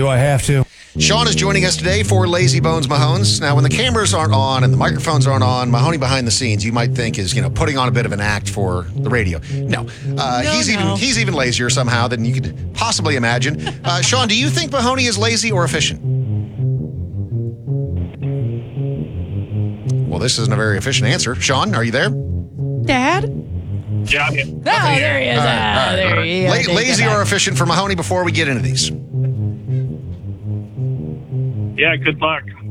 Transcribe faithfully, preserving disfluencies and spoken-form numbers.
Do I have to? Sean is joining us today for Lazy Bones Mahones. Now, when the cameras aren't on and the microphones aren't on, Mahoney behind the scenes, you might think is, you know, putting on a bit of an act for the radio. No, uh, No, he's no. even he's even lazier somehow than you could possibly imagine. Uh, Sean, do you think Mahoney is lazy or efficient? Well, this isn't a very efficient answer. Sean, are you there? Dad? Yeah, yeah. Oh, there he is. All right, Ah, all right, there all right. he is. La- Take it lazy back. or efficient for Mahoney before we get into these? Yeah, good luck.